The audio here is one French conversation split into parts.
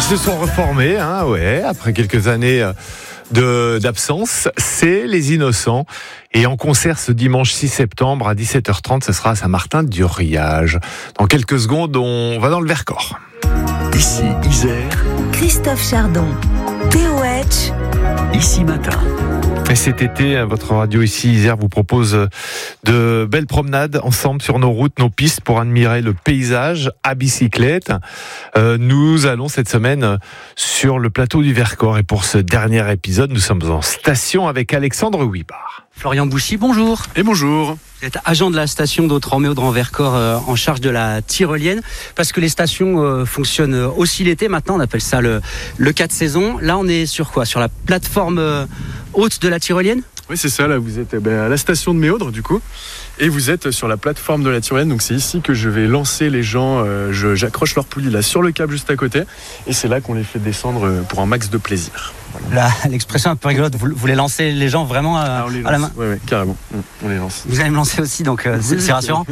Ils se sont reformés, après quelques années d'absence. C'est les Innocents. Et en concert ce dimanche 6 septembre à 17h30, ce sera à Saint-Martin-du-Riage. Dans quelques secondes, on va dans le Vercors. Ici Isère, Christophe Chardon, TOH, Ici Matin. Et cet été, votre radio ici, Isère, vous propose de belles promenades ensemble sur nos routes, nos pistes pour admirer le paysage à bicyclette. Nous allons cette semaine sur le plateau du Vercors. Et pour ce dernier épisode, nous sommes en station avec Alexandre Huibard. Florian Bouchy, bonjour. Et bonjour. Vous êtes agent de la station d'Autran-Méaudre en Vercors en charge de la tyrolienne. Parce que les stations fonctionnent aussi l'été. Maintenant, on appelle ça le 4 saisons. Là, on est sur quoi ? Sur la plateforme haute de la tyrolienne ? Oui, c'est ça. Là, vous êtes à la station de Méaudre, du coup. Et vous êtes sur la plateforme de la tyrolienne. Donc, c'est ici que je vais lancer les gens. J'accroche leur poulie là sur le câble juste à côté. Et c'est là qu'on les fait descendre pour un max de plaisir. Voilà. Là, l'expression un peu rigolote. Vous les lancez les gens vraiment à la main ? Oui, carrément. On les lance. Vous allez me lancer aussi, donc c'est rassurant.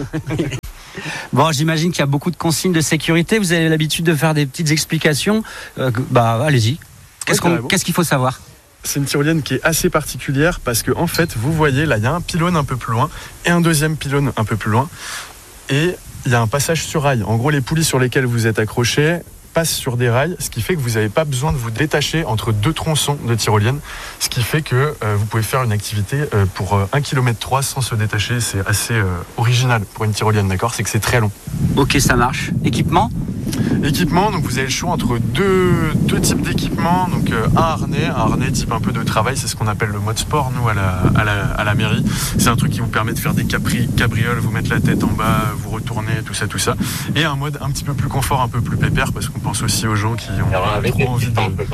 Bon, j'imagine qu'il y a beaucoup de consignes de sécurité. Vous avez l'habitude de faire des petites explications. Allez-y. Qu'est-ce qu'il faut savoir ? C'est une tyrolienne qui est assez particulière parce que, en fait, vous voyez, là, il y a un pylône un peu plus loin et un deuxième pylône un peu plus loin. Et il y a un passage sur rail. En gros, les poulies sur lesquelles vous êtes accrochés passent sur des rails, ce qui fait que vous n'avez pas besoin de vous détacher entre deux tronçons de tyrolienne, ce qui fait que vous pouvez faire une activité pour 1,3 km sans se détacher. C'est assez original pour une tyrolienne, d'accord ? C'est que c'est très long. Ok, ça marche. Équipement ? Donc vous avez le choix entre deux types d'équipements. Donc un harnais type un peu de travail, c'est ce qu'on appelle le mode sport, nous, à la mairie. C'est un truc qui vous permet de faire des cabrioles, vous mettre la tête en bas, vous retourner, tout ça. Et un mode un petit peu plus confort, un peu plus pépère, parce qu'on pense aussi aux gens qui ont trop envie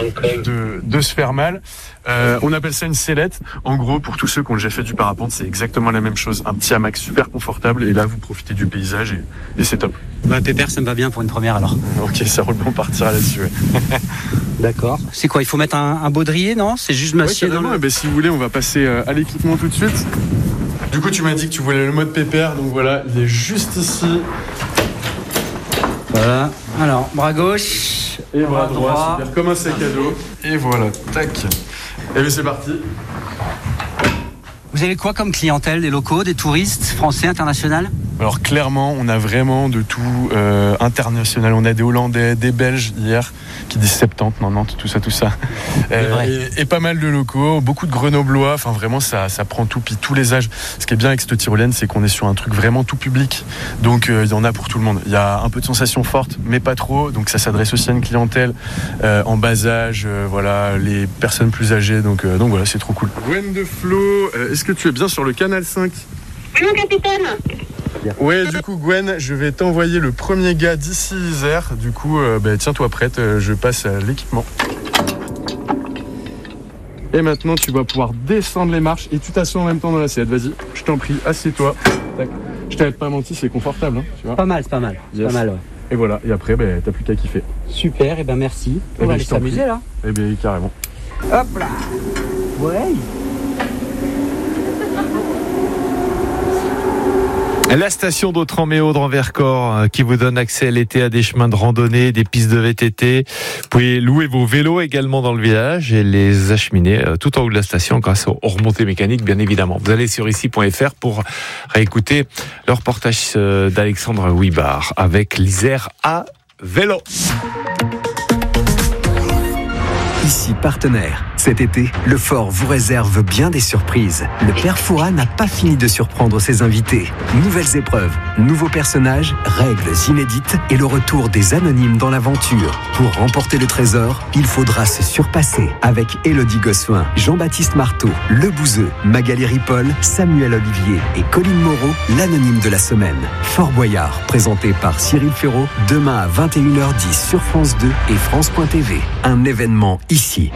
de se faire mal. On appelle ça une sellette. En gros, pour tous ceux qui ont déjà fait du parapente, c'est exactement la même chose. Un petit hamac super confortable, et là vous profitez du paysage et c'est top. Pépère, ça me va bien pour une première alors. Ok, ça roule, on partira là-dessus. Ouais. D'accord. C'est quoi ? Il faut mettre un baudrier, non ? C'est juste m'assieds dans le... Si vous voulez, on va passer à l'équipement tout de suite. Du coup, tu m'as dit que tu voulais le mode pépère, donc voilà, il est juste ici. Voilà. Alors, bras gauche et bras droit, super, comme un sac à dos. Et voilà, tac. Et bien c'est parti. Vous avez quoi comme clientèle ? Des locaux, des touristes, français, international ? Alors clairement, on a vraiment de tout international. On a des Hollandais, des Belges hier, qui disent 70, 90, tout ça. Et pas mal de locaux, beaucoup de Grenoblois. Enfin vraiment, ça prend tout, puis tous les âges. Ce qui est bien avec cette tyrolienne, c'est qu'on est sur un truc vraiment tout public. Donc il y en a pour tout le monde. Il y a un peu de sensations fortes, mais pas trop. Donc ça s'adresse aussi à une clientèle en bas âge, les personnes plus âgées. Donc voilà, c'est trop cool. Gwen de Flo, est-ce que tu es bien sur le canal 5 ? Oui, mon capitaine. Ouais, du coup, Gwen, je vais t'envoyer le premier gars d'ici Isère. Du coup, tiens-toi prête, je passe à l'équipement. Et maintenant, tu vas pouvoir descendre les marches et tu t'assois en même temps dans la sellette. Vas-y, je t'en prie, assieds-toi. Tac. Je t'avais pas menti, c'est confortable, tu vois. Pas mal, c'est pas mal. Yes. Pas mal, ouais. Et voilà, et après, t'as plus qu'à kiffer. Super, et merci. On va aller s'amuser là. Eh bien, carrément. Hop là. Ouais. La station d'Autran-Méaudre en Vercors qui vous donne accès l'été à des chemins de randonnée, des pistes de VTT. Vous pouvez louer vos vélos également dans le village et les acheminer tout en haut de la station grâce aux remontées mécaniques, bien évidemment. Vous allez sur ici.fr pour réécouter le reportage d'Alexandre Huibard avec l'Isère à vélo. Ici partenaire. Cet été, le Fort vous réserve bien des surprises. Le Père Fouras n'a pas fini de surprendre ses invités. Nouvelles épreuves, nouveaux personnages, règles inédites et le retour des anonymes dans l'aventure. Pour remporter le trésor, il faudra se surpasser avec Élodie Gossuin, Jean-Baptiste Marteau, Le Bouzeux, Magali Ripoll, Samuel Olivier et Colline Moreau, l'anonyme de la semaine. Fort Boyard, présenté par Cyril Ferraud, demain à 21h10 sur France 2 et France.tv. Un événement ici.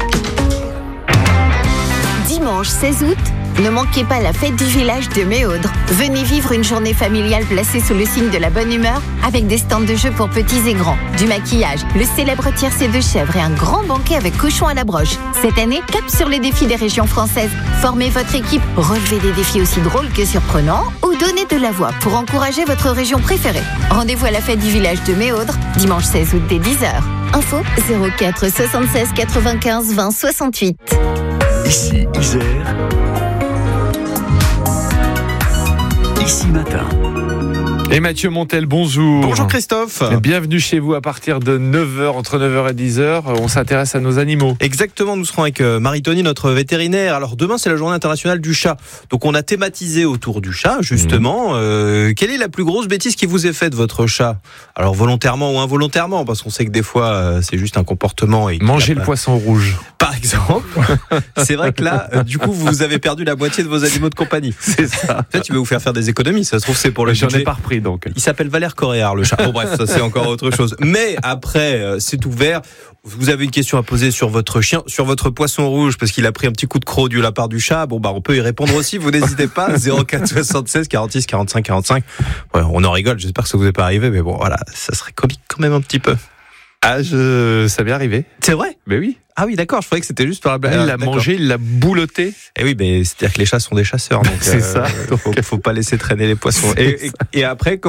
Dimanche 16 août, ne manquez pas la fête du village de Méaudre. Venez vivre une journée familiale placée sous le signe de la bonne humeur avec des stands de jeux pour petits et grands, du maquillage, le célèbre tiercé de chèvre et un grand banquet avec cochon à la broche. Cette année, cap sur les défis des régions françaises. Formez votre équipe, relevez des défis aussi drôles que surprenants ou donnez de la voix pour encourager votre région préférée. Rendez-vous à la fête du village de Méaudre, dimanche 16 août dès 10h. Info 04 76 95 20 68. Ici Isère. Ici Matin. Et Mathieu Montel, bonjour. Bonjour Christophe. Bienvenue chez vous à partir de 9h, entre 9h et 10h. On s'intéresse à nos animaux. Exactement, nous serons avec Marie-Tony, notre vétérinaire. Alors demain, c'est la journée internationale du chat. Donc on a thématisé autour du chat, justement. Quelle est la plus grosse bêtise qui vous est faite, votre chat ? Alors volontairement ou involontairement, parce qu'on sait que des fois, c'est juste un comportement. Et Manger le poisson rouge. Par exemple. C'est vrai que là, du coup, vous avez perdu la moitié de vos animaux de compagnie. C'est ça. Peut-être tu veux vous faire des économies. Ça se trouve, c'est pour le J'en ai budget. pas repris donc. Il s'appelle Valère Coréard, le chat. Bon bref, ça c'est encore autre chose. Mais après, c'est ouvert. Vous avez une question à poser sur votre chien, sur votre poisson rouge, parce qu'il a pris un petit coup de croc de la part du chat. Bon on peut y répondre aussi. Vous n'hésitez pas. 04 76 46 45 45. Ouais, on en rigole. J'espère que ça vous est pas arrivé, mais bon voilà, ça serait comique quand même un petit peu. Ça m'est arrivé. C'est vrai ? Mais oui. Ah oui, d'accord. Je croyais que c'était juste par la blague. Il l'a mangé, il l'a boulotté. Et oui, mais c'est-à-dire que les chats sont des chasseurs, donc c'est ça. Faut pas laisser traîner les poissons. Et après,